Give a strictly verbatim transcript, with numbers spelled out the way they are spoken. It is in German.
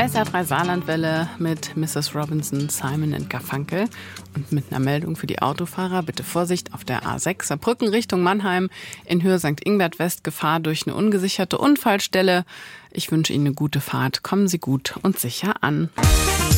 S R drei Saarlandwelle mit Misses Robinson, Simon and Garfunkel und mit einer Meldung für die Autofahrer. Bitte Vorsicht auf der A sechs Saarbrücken Richtung Mannheim in Höhe Sankt Ingbert West, Gefahr durch eine ungesicherte Unfallstelle. Ich wünsche Ihnen eine gute Fahrt. Kommen Sie gut und sicher an.